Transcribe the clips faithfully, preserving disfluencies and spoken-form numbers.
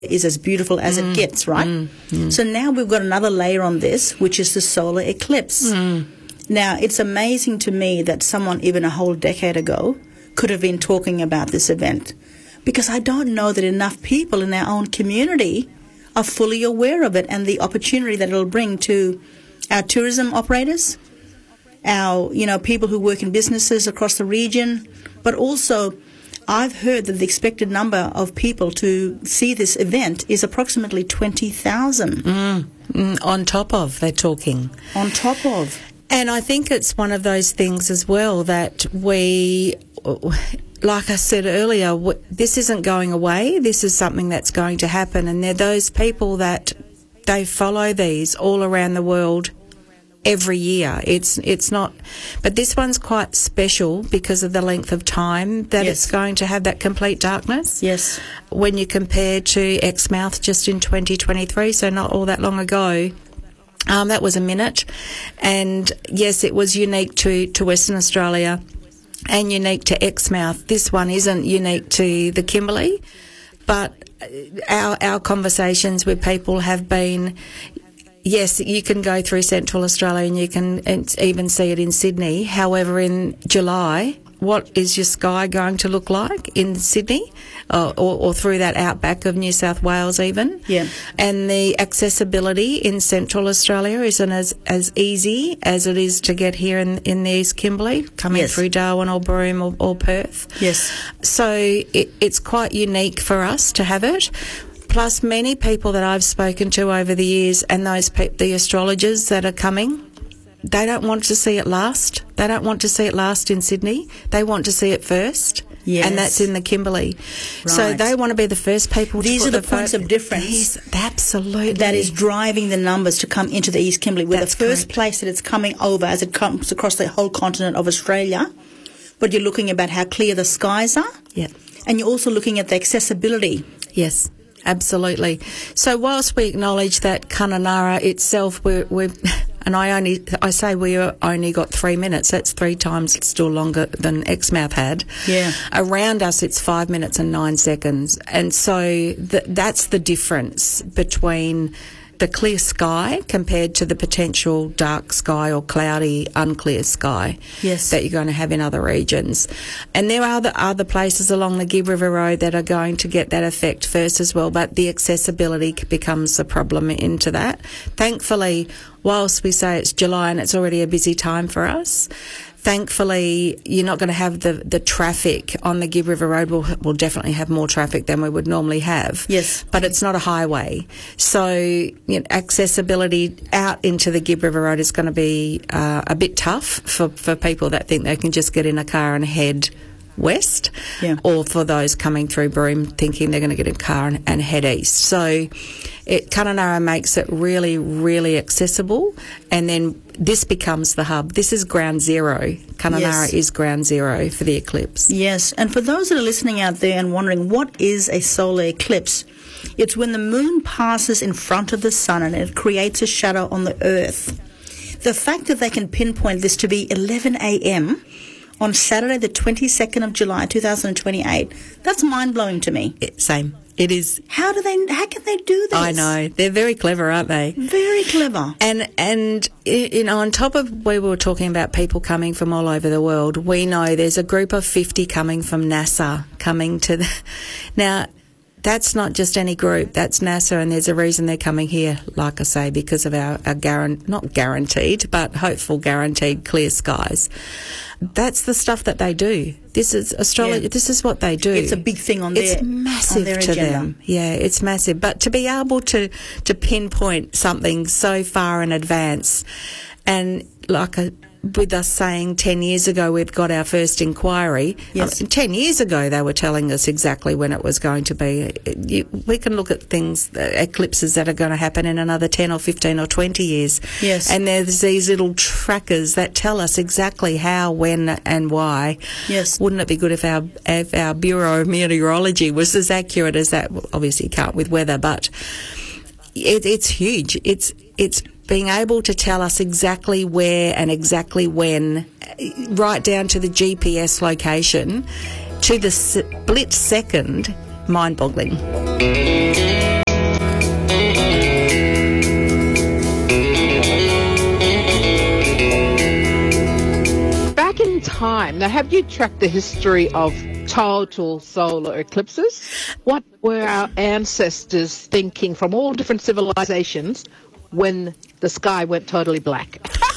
is as beautiful as mm. it gets, right? Mm. Mm. So now we've got another layer on this, which is the solar eclipse. Mm. Now, it's amazing to me that someone even a whole decade ago could have been talking about this event, because I don't know that enough people in our own community are fully aware of it and the opportunity that it'll bring to our tourism operators, our, you know, people who work in businesses across the region, but also I've heard that the expected number of people to see this event is approximately twenty thousand. Mm, mm, on top of, they're talking. On top of. And I think it's one of those things as well that we, like I said earlier, this isn't going away. This is something that's going to happen. And they're those people that they follow these all around the world every year. It's it's not, but this one's quite special because of the length of time that yes. it's going to have that complete darkness. Yes. When you compare to Exmouth just in twenty twenty-three, so not all that long ago, um, that was a minute. And yes, it was unique to, to Western Australia and unique to Exmouth. This one isn't unique to the Kimberley, but our our conversations with people have been, yes, you can go through Central Australia and you can even see it in Sydney. However, in July, what is your sky going to look like in Sydney or, or, or through that outback of New South Wales even? Yeah. And the accessibility in Central Australia isn't as, as easy as it is to get here in, in the East Kimberley, coming yes. through Darwin or Broome or, or Perth. Yes. So it, it's quite unique for us to have it. Plus, many people that I've spoken to over the years and those pe- the astrologers that are coming, they don't want to see it last. They don't want to see it last in Sydney. They want to see it first. Yes. And that's in the Kimberley. Right. So they want to be the first people These to are put the, the points fo- of difference. These, absolutely. That is driving the numbers to come into the East Kimberley. We're that's the first correct. place that it's coming over as it comes across the whole continent of Australia. But you're looking about how clear the skies are. Yeah. And you're also looking at the accessibility. Yes. Absolutely. So whilst we acknowledge that Kununurra itself, we're, we're and I only I say we only got three minutes. That's three times still longer than Exmouth had. Yeah. Around us, it's five minutes and nine seconds, and so th- that's the difference between the clear sky compared to the potential dark sky or cloudy, unclear sky yes. that you're going to have in other regions. And there are the other places along the Gibb River Road that are going to get that effect first as well, but the accessibility becomes a problem into that. Thankfully, whilst we say it's July and it's already a busy time for us, thankfully, you're not going to have the, the traffic on the Gibb River Road. We'll, we'll definitely have more traffic than we would normally have. Yes. But it's not a highway. So you know, accessibility out into the Gibb River Road is going to be uh, a bit tough for, for people that think they can just get in a car and head west, yeah. or for those coming through Broome thinking they're going to get in a car and, and head east. So it, Kununurra makes it really, really accessible, and then this becomes the hub. This is ground zero. Kununurra yes. is ground zero for the eclipse. Yes, and for those that are listening out there and wondering what is a solar eclipse, it's when the moon passes in front of the sun and it creates a shadow on the earth. The fact that they can pinpoint this to be eleven a.m. on Saturday the twenty-second of July two thousand twenty-eight, that's mind-blowing to me. It, same. It is. How do they, how can they do this? I know. They're very clever, aren't they? Very clever. And, and you know, on top of we were talking about people coming from all over the world, we know there's a group of fifty coming from NASA coming to the... Now, that's not just any group. That's NASA, and there's a reason they're coming here, like I say, because of our, our guaran- not guaranteed, but hopeful guaranteed clear skies. That's the stuff that they do. This is astrology. Yeah. This is what they do. It's a big thing on their It's massive on their to agenda. them. Yeah, it's massive. But to be able to, to pinpoint something so far in advance, and like a, with us saying ten years ago we've got our first inquiry. Yes. Um, ten years ago they were telling us exactly when it was going to be. You, we can look at things, uh, eclipses that are going to happen in another ten or fifteen or twenty years. Yes. And there's these little trackers that tell us exactly how, when and why. Yes. Wouldn't it be good if our, if our Bureau of Meteorology was as accurate as that? Well, obviously you can't with weather, but it, it's huge. It's, it's, being able to tell us exactly where and exactly when, right down to the G P S location, to the split second, mind-boggling. Now, have you tracked the history of total solar eclipses? What were our ancestors thinking from all different civilizations when the sky went totally black?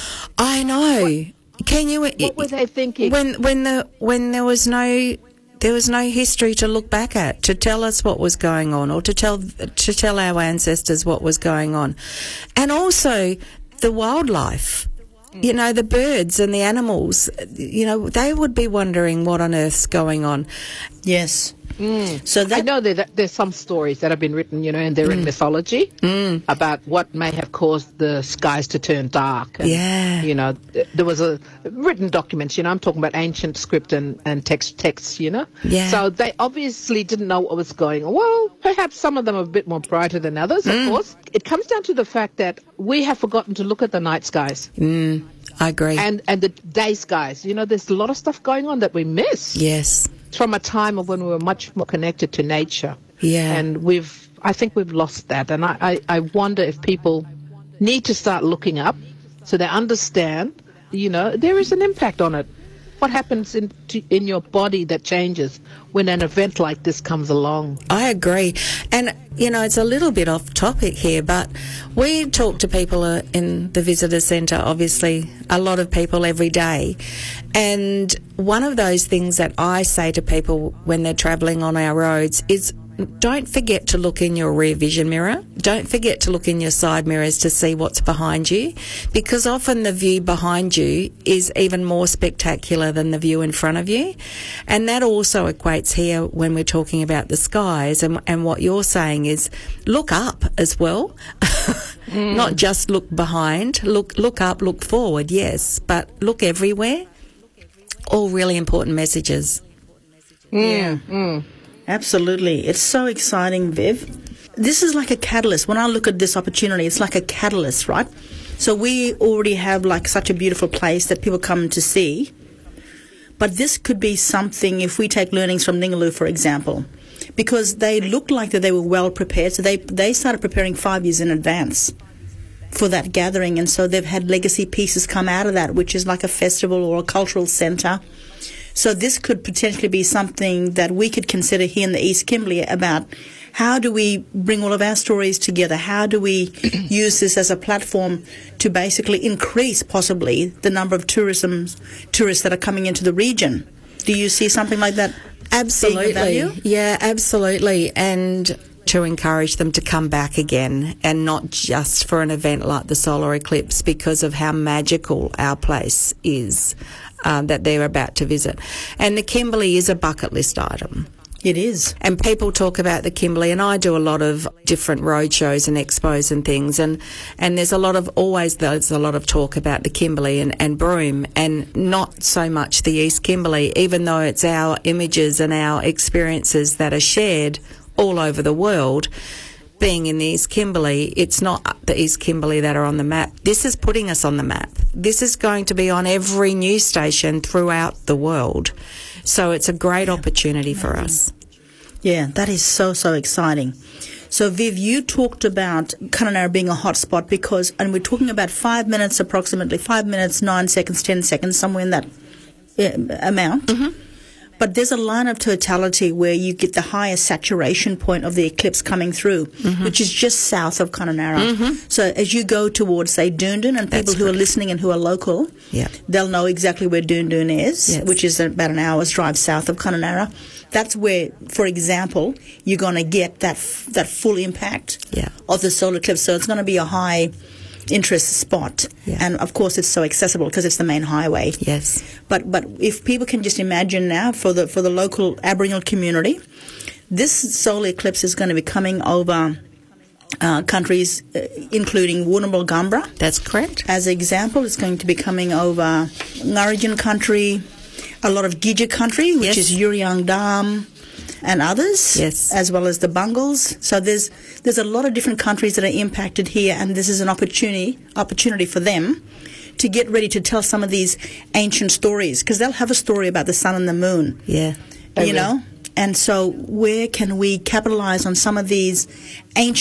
I know. Can you? What were they thinking? When when the when there was no there was no history to look back at to tell us what was going on, or to tell to tell our ancestors what was going on, and also the wildlife. You know, the birds and the animals, you know, they would be wondering what on earth's going on. Yes. Mm. So that, I know that there's some stories that have been written, you know, and they're mm. in mythology mm. about what may have caused the skies to turn dark. And, yeah. You know, there was a written documents, you know, I'm talking about ancient script and, and text texts, you know. Yeah. So they obviously didn't know what was going on. Well, perhaps some of them are a bit more brighter than others, of mm. course. It comes down to the fact that we have forgotten to look at the night skies. Mm. I agree. And, and the day skies. You know, there's a lot of stuff going on that we miss. Yes. From a time of when we were much more connected to nature. Yeah. And we've, I think we've lost that. And I, I, I wonder if people need to start looking up so they understand, you know, there is an impact on it. What happens in to, in your body that changes when an event like this comes along? I agree. And, you know, it's a little bit off topic here, but we talk to people uh, in the visitor centre, obviously, a lot of people every day. And one of those things that I say to people when they're travelling on our roads is, don't forget to look in your rear vision mirror. Don't forget to look in your side mirrors to see what's behind you, because often the view behind you is even more spectacular than the view in front of you. And that also equates here when we're talking about the skies, and, and what you're saying is look up as well. mm. Not just look behind. Look, look up, look forward, yes, but look everywhere. All really important messages. Mm. Yeah. Mm. Absolutely. It's so exciting, Viv. This is like a catalyst. When I look at this opportunity, it's like a catalyst, right? So we already have like such a beautiful place that people come to see. But this could be something, if we take learnings from Ningaloo, for example, because they looked like that they were well prepared. So they, they started preparing five years in advance for that gathering. And so they've had legacy pieces come out of that, which is like a festival or a cultural centre. So this could potentially be something that we could consider here in the East Kimberley about how do we bring all of our stories together? How do we use this as a platform to basically increase possibly the number of tourism tourists that are coming into the region? Do you see something like that? Absolutely. Yeah, absolutely. And to encourage them to come back again, and not just for an event like the solar eclipse, because of how magical our place is. Um, that they're about to visit. And the Kimberley is a bucket list item. It is. And people talk about the Kimberley, and I do a lot of different road shows and expos and things, and, and there's a lot of, always there's a lot of talk about the Kimberley and, and Broome, and not so much the East Kimberley, even though it's our images and our experiences that are shared all over the world. Being in the East Kimberley, it's not the East Kimberley that are on the map. This is putting us on the map. This is going to be on every news station throughout the world. So it's a great yeah. opportunity for us. Yeah, that is so, so exciting. So, Viv, you talked about Kununurra being a hotspot because, and we're talking about five minutes approximately, five minutes, nine seconds, ten seconds, somewhere in that uh, amount. Mm-hmm. But there's a line of totality where you get the highest saturation point of the eclipse coming through, mm-hmm. which is just south of Kununurra. Mm-hmm. So as you go towards, say, Doondoon, and people That's who correct. are listening and who are local, yeah. they'll know exactly where Doondoon is, yes. which is about an hour's drive south of Kununurra. That's where, for example, you're going to get that f- that full impact yeah. of the solar eclipse. So it's going to be a high interest spot, yeah. and of course it's so accessible because it's the main highway. Yes. But but if people can just imagine now for the for the local Aboriginal community, this solar eclipse is going to be coming over uh, countries uh, including Woonabulgumbra. That's correct. As an example, it's going to be coming over Ngurrindjin country, a lot of Gidja country, which yes. is Uriang Dam, and others, yes. as well as the Bungals. So there's there's a lot of different countries that are impacted here, and this is an opportunity opportunity for them to get ready to tell some of these ancient stories, because they'll have a story about the sun and the moon. Yeah, you know. And so, where can we capitalize on some of these ancient